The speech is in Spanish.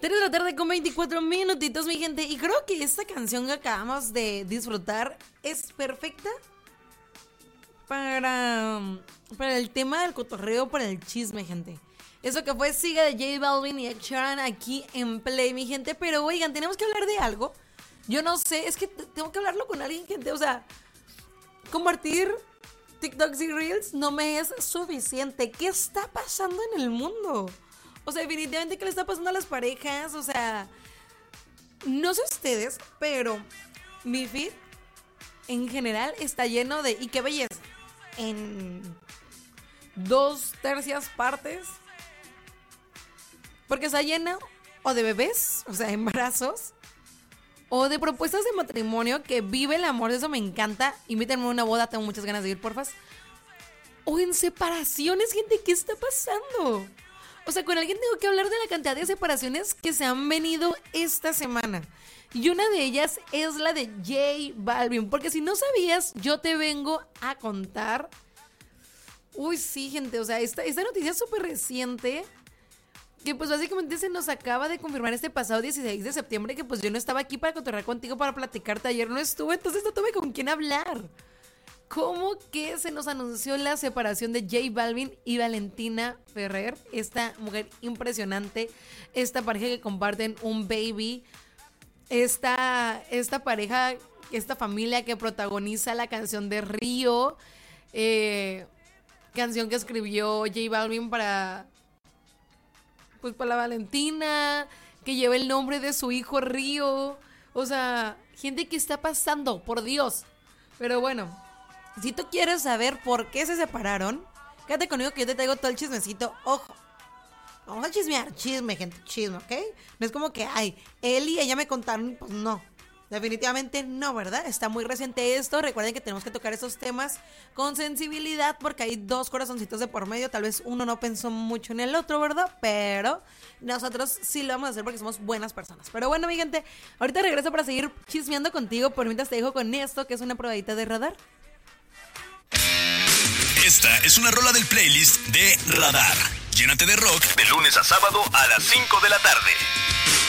3 de la tarde con 24 minutitos, mi gente. Y creo que esta canción que acabamos de disfrutar es perfecta para el tema del cotorreo, para el chisme, gente. Eso que fue Siga de J Balvin y Ed Sheeran aquí en Play, mi gente. Pero oigan, tenemos que hablar de algo. Yo no sé, es que tengo que hablarlo con alguien, gente. O sea, compartir TikToks y Reels no me es suficiente. ¿Qué está pasando en el mundo? O sea, definitivamente, ¿qué le está pasando a las parejas? O sea, no sé ustedes, pero mi feed en general está lleno de... Y qué belleza. En 2/3 partes. Porque está lleno o de bebés, o sea, embarazos, o de propuestas de matrimonio, que vive el amor, eso me encanta. Invítenme a una boda, tengo muchas ganas de ir, porfas. O en separaciones, gente, ¿qué está pasando? O sea, con alguien tengo que hablar de la cantidad de separaciones que se han venido esta semana. Y una de ellas es la de J Balvin. Porque si no sabías, yo te vengo a contar. Uy, sí, gente, o sea, esta noticia es súper reciente. Que pues básicamente se nos acaba de confirmar este pasado 16 de septiembre. Que pues yo no estaba aquí para cotorrear contigo, para platicarte. Ayer no estuve, entonces no tuve con quién hablar. ¿Cómo que se nos anunció la separación de J Balvin y Valentina Ferrer? Esta mujer impresionante, esta pareja que comparten un baby, esta pareja, esta familia que protagoniza la canción de Río, canción que escribió J Balvin para la Valentina, que lleva el nombre de su hijo Río. O sea, gente, ¿qué está pasando? Por Dios. Pero bueno, si tú quieres saber por qué se separaron, quédate conmigo que yo te traigo todo el chismecito. Ojo, vamos a chismear, chisme, gente, chisme, ¿ok? No es como que, ay, él y ella me contaron, pues no. Definitivamente no, ¿verdad? Está muy reciente esto. Recuerden que tenemos que tocar estos temas con sensibilidad porque hay 2 corazoncitos de por medio. Tal vez uno no pensó mucho en el otro, ¿verdad? Pero nosotros sí lo vamos a hacer porque somos buenas personas. Pero bueno, mi gente, ahorita regreso para seguir chismeando contigo. Por mientras te dejo con esto, que es una probadita de Radar. Esta es una rola del playlist de Radar. Llénate de rock de lunes a sábado a las 5 de la tarde.